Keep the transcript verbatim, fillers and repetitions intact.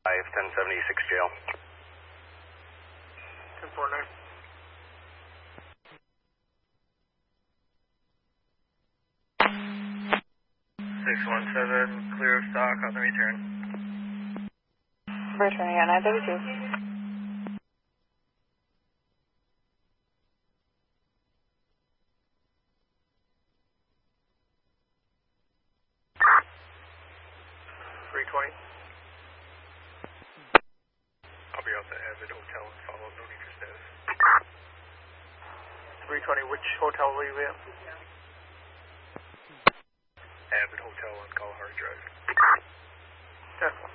ten seventy-six jail. ten forty-nine. six one seven, clear of stock on the return. Returning at nine thirty-two. three twenty. I'll be out the Avid Hotel and follow, no need for status. three twenty, which hotel will you be at? Avid Hotel on Kalahari Drive. ten one.